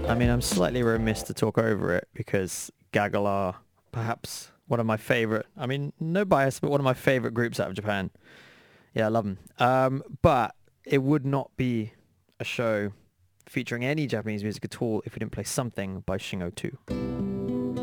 I mean, I'm slightly remiss to talk over it because Gaggle are perhaps one of my favorite. I mean, no bias, but one of my favorite groups out of Japan. Yeah, I love them. But it would not be a show featuring any Japanese music at all if we didn't play something by Shingo 2.